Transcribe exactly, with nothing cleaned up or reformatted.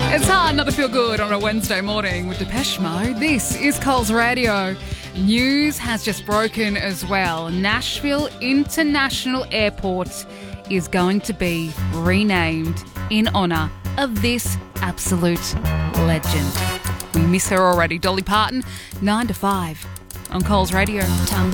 It's hard not to feel good on a Wednesday morning with Depeche Mode. This is Coles Radio. News has just broken as well. Nashville International Airport is going to be renamed in honour of this absolute legend. We miss her already. Dolly Parton, nine to five on Coles Radio.